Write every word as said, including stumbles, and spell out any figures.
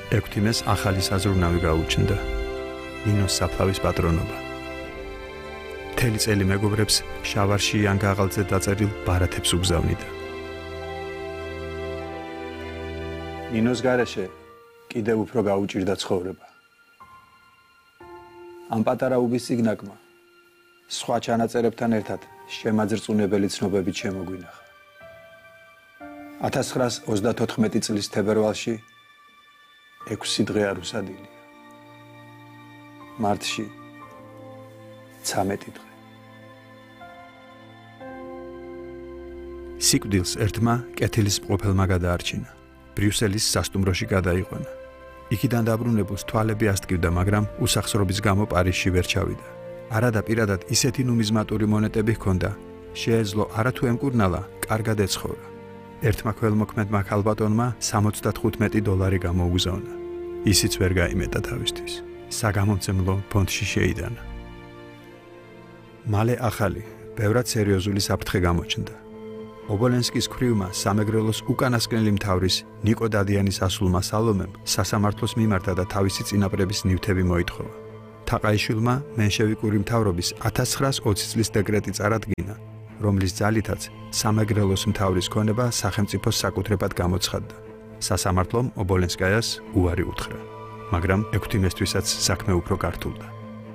ექვთიმეს ახალი საზრუნავი გაუჩნდა. ნინოს საფლავის პატრონობა. მთელი წელი მეგობრებს შავარში ან გაღალზე დაწერილ ბარათებს უგზავნიდა. ნინოს გარეშე კიდევ უფრო გაუჭირდა ცხოვრება. ამ პატარა უბის სიგნაკმა სხვა ჩანაწერებთან ერთად შემაძრწუნებელი ცნობებიც შემოგვინახა. ათას ცხრაას ოცდათოთხმეტი წლის თებერვალში ექვსი დღე არ უსადილია. მარტში ცამეტი დღე. სიკვდილს ერთმა კეთილის მყოფელმა გადაარჩინა. ბრიუსელის სასტუმროში გადაიყვანა. იქიდან დაბრუნებულს თვალები ასტკივდა, მაგრამ უსახსრობის გამო პარიზში ვერ ჩავიდა. არადა პირადად ისეთი ნუმიზმატური მონეტები ჰქონდა, შეეძლო არათუ ემკურნალა, კარგად ეცხოვრა. ერთმა ქველმოქმედმა ქალბატონმა სამოცდათხუთმეტი დოლარი გამოუგზავნა. ისიც ვერ გაიმეტა თავისთვის. საგამომცემლო ფონდში შეიდანა. მალე ახალი, ბევრად სერიოზული საფრთხე გამოჩნდა. ობოლენსკის ქვრივმა სამეგრელოს უკანასკნელი მთავრის ნიკო დადიანის ასულმა სალომემ სასამართლოს მიმართა და თავისი წინაპრების ნივთები მოითხოვა. თაყაიშვილმა მენშევიკური მთავრობის ათას ცხრაას ოცი წლის დეკრეტი წარადგინა, რომლის ძალითაც სამეგრელოს მთავრის ქონება სახელმწიფოს საკუთრებად გამოცხადდა. სასამართლომ ობოლენსკაიას უარი უთხრა, მაგრამ ექვთიმესთვისაც საქმე უფრო გართულდა.